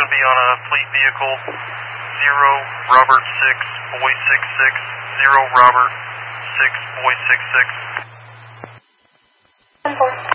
to be on a fleet vehicle. 0 Robert 6 Boy 66. 0 Robert 6 Boy 66. 10-4.